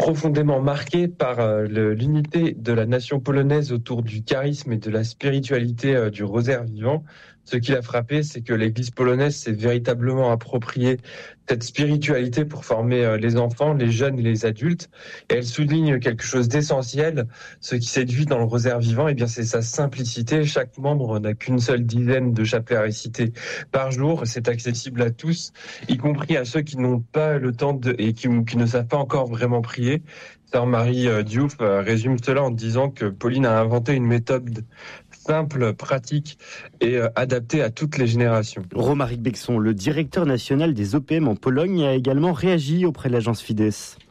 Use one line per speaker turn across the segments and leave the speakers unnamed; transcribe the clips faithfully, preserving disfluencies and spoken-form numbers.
profondément marqué par euh, le, l'unité de la nation polonaise autour du charisme et de la spiritualité euh, du rosaire vivant. Ce qui l'a frappé, c'est que l'Église polonaise s'est véritablement appropriée cette spiritualité pour former euh, les enfants, les jeunes et les adultes. Et elle souligne quelque chose d'essentiel. Ce qui séduit dans le rosaire vivant, eh bien, c'est sa simplicité. Chaque membre n'a qu'une seule dizaine de chapelets à réciter par jour. C'est accessible à tous, y compris à ceux qui n'ont pas le temps de, et qui, qui ne savent pas encore vraiment prier. Sœur Marie Diouf résume cela en disant que Pauline a inventé une méthode simple, pratique et euh, adaptée à toutes les générations.
Romaric Bexon, le directeur national des O P M en Pologne, a également réagi auprès de l'agence Fides.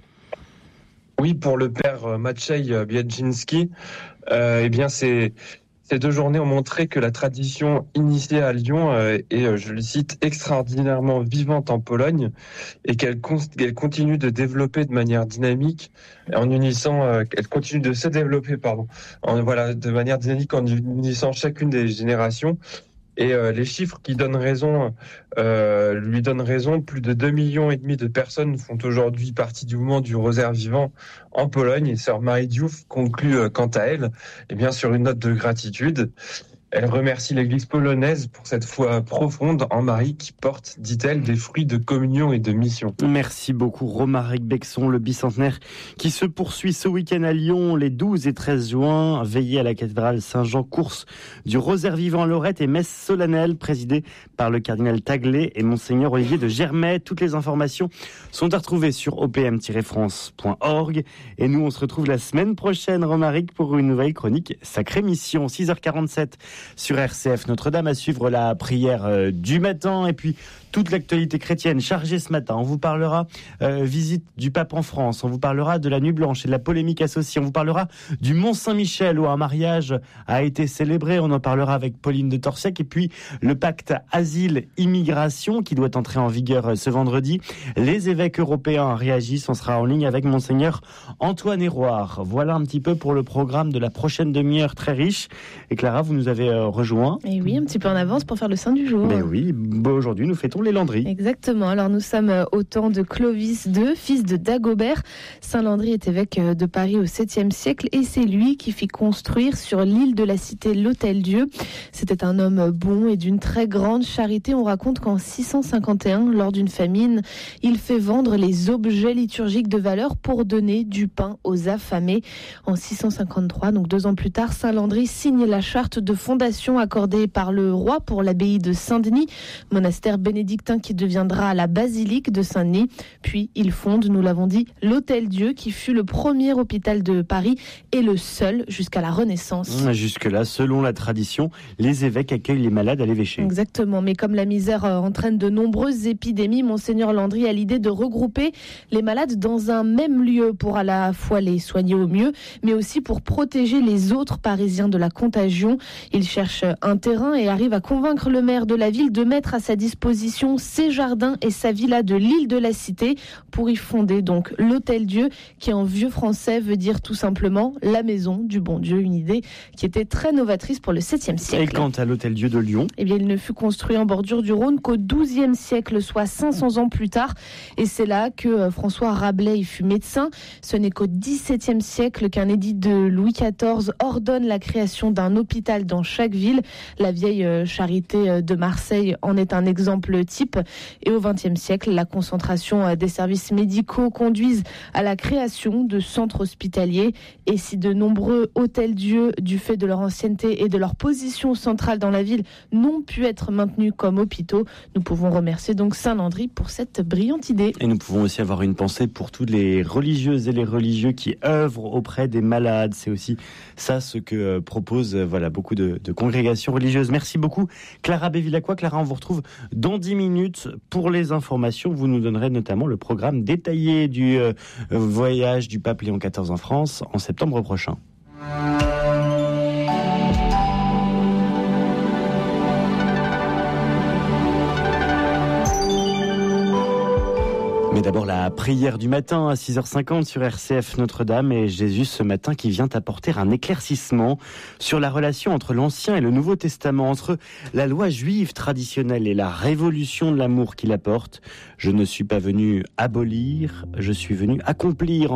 Oui, pour le père Maciej Biedzinski, euh, eh bien c'est ces deux journées ont montré que la tradition initiée à Lyon euh, est, je le cite, extraordinairement vivante en Pologne et qu'elle, con- qu'elle continue de développer de manière dynamique en unissant, euh, elle continue de se développer, pardon, en, voilà, de manière dynamique en unissant chacune des générations. Et euh, les chiffres qui donnent raison, euh, lui donnent raison. Plus de deux millions et demi de personnes font aujourd'hui partie du mouvement du rosaire vivant en Pologne. Et sœur Marie Diouf conclut euh, quant à elle, eh bien sur une note de gratitude. Elle remercie l'Église polonaise pour cette foi profonde en Marie qui porte, dit-elle, des fruits de communion et de mission.
Merci beaucoup Romaric Bexon, le bicentenaire qui se poursuit ce week-end à Lyon, les douze et treize juin. Veillée à la cathédrale Saint-Jean, course du Rosaire vivant à Lorette et messe solennelle présidée par le cardinal Taglé et monseigneur Olivier de Germay. Toutes les informations sont à retrouver sur o p m tiret france point org. Et nous, on se retrouve la semaine prochaine, Romaric, pour une nouvelle chronique Sacrée Mission, six heures quarante-sept. Sur R C F Notre-Dame, à suivre la prière euh, du matin et puis toute l'actualité chrétienne chargée ce matin. On vous parlera euh, visite du pape en France, on vous parlera de la Nuit Blanche et de la polémique associée, on vous parlera du Mont Saint-Michel où un mariage a été célébré, on en parlera avec Pauline de Torsiac, et puis le pacte asile-immigration qui doit entrer en vigueur ce vendredi. Les évêques européens réagissent, on sera en ligne avec monseigneur Antoine Héroard. Voilà un petit peu pour le programme de la prochaine demi-heure très riche. Et Clara, vous nous avez euh, rejoint.
Et oui, un petit peu en avance pour faire le saint du jour.
Ben oui, bon, aujourd'hui nous fêtons les Landry.
Exactement, alors nous sommes au temps de Clovis deux, fils de Dagobert. Saint Landry est évêque de Paris au septième siècle et c'est lui qui fit construire sur l'île de la Cité l'Hôtel-Dieu. C'était un homme bon et d'une très grande charité. On raconte qu'en six cent cinquante et un, lors d'une famine, il fait vendre les objets liturgiques de valeur pour donner du pain aux affamés. En six cent cinquante-trois, donc deux ans plus tard, Saint Landry signe la charte de fondation accordée par le roi pour l'abbaye de Saint-Denis, monastère bénédictin qui deviendra la basilique de Saint-Denis. Puis il fonde, nous l'avons dit, l'Hôtel-Dieu qui fut le premier hôpital de Paris et le seul jusqu'à la Renaissance.
Jusque-là, selon la tradition, les évêques accueillent les malades à l'évêché.
Exactement, mais comme la misère entraîne de nombreuses épidémies, monseigneur Landry a l'idée de regrouper les malades dans un même lieu pour à la fois les soigner au mieux, mais aussi pour protéger les autres Parisiens de la contagion. Il cherche un terrain et arrive à convaincre le maire de la ville de mettre à sa disposition ses jardins et sa villa de l'île de la Cité pour y fonder donc l'Hôtel-Dieu qui en vieux français veut dire tout simplement la maison du bon Dieu, une idée qui était très novatrice pour le septième siècle.
Et quant à l'Hôtel-Dieu de Lyon,
eh bien, il ne fut construit en bordure du Rhône qu'au douzième siècle, soit cinq cents ans plus tard. Et c'est là que François Rabelais y fut médecin. Ce n'est qu'au dix-septième siècle qu'un édit de Louis quatorze ordonne la création d'un hôpital dans chaque ville. La vieille charité de Marseille en est un exemple type. Et au vingtième siècle, la concentration des services médicaux conduisent à la création de centres hospitaliers. Et si de nombreux hôtels-dieux, du fait de leur ancienneté et de leur position centrale dans la ville, n'ont pu être maintenus comme hôpitaux, nous pouvons remercier donc Saint Landry pour cette brillante idée.
Et nous pouvons aussi avoir une pensée pour toutes les religieuses et les religieux qui œuvrent auprès des malades. C'est aussi ça ce que euh, proposent euh, voilà, beaucoup de, de congrégations religieuses. Merci beaucoup Clara Bévilacqua. Clara, on vous retrouve dans dix minutes pour les informations. Vous nous donnerez notamment le programme détaillé du euh, voyage du pape Léon quatorze en France en septembre prochain. Mais d'abord la prière du matin à six heures cinquante sur R C F Notre-Dame et Jésus ce matin qui vient apporter un éclaircissement sur la relation entre l'Ancien et le Nouveau Testament, entre la loi juive traditionnelle et la révolution de l'amour qu'il apporte. Je ne suis pas venu abolir, je suis venu accomplir.